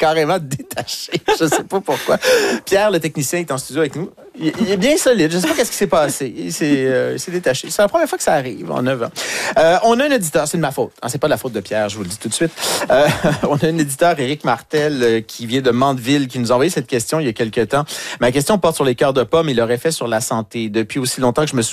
carrément détaché. Je sais pas pourquoi. Pierre, le technicien, est en studio avec nous. Il est bien solide. Je sais pas qu'est-ce qui s'est passé. Il s'est détaché. C'est la première fois que ça arrive en 9 ans. On a un éditeur. C'est de ma faute. C'est pas de la faute de Pierre, je vous le dis tout de suite. On a un éditeur, Éric Martel, qui vient de Mandeville, qui nous a envoyé cette question il y a quelques temps. Ma question porte sur les cœurs de pomme et leur effet sur la santé. Depuis aussi longtemps que je me